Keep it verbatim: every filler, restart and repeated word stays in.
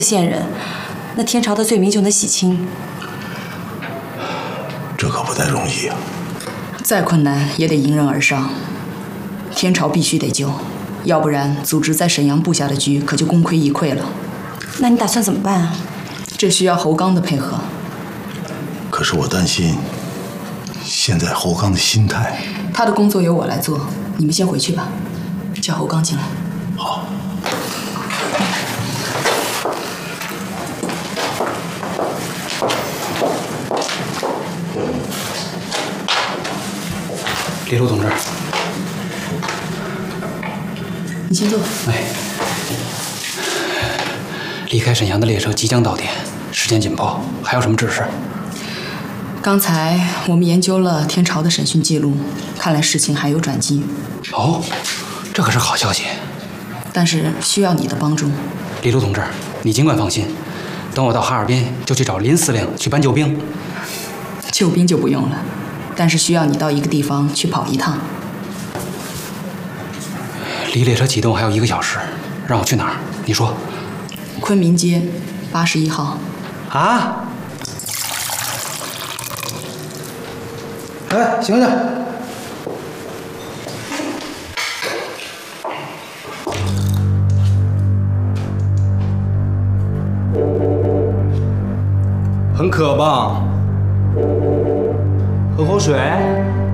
线人，那天朝的罪名就能洗清。 这可不太容易啊！ 再困难也得迎刃而上。天朝必须得救，要不然组织在沈阳布下的局可就功亏一篑了。 那你打算怎么办啊？ 这需要侯刚的配合。 可是我担心，现在侯刚的心态…… 他的工作由我来做，你们先回去吧。叫侯刚进来。 好。 李璐同志， 你先坐。 哎，离开沈阳的列车即将到点，时间紧迫，还有什么指示？ 刚才我们研究了天朝的审讯记录，看来事情还有转机。 哦，这可是好消息。 但是需要你的帮助。 李璐同志，你尽管放心，等我到哈尔滨就去找林司令去搬救兵。 救兵就不用了。但是需要你到一个地方去跑一趟。 离列车启动还有一个小时，让我去哪儿？你说。 昆明街八十一号。 啊？哎，醒醒！ 很渴吧？喝口水。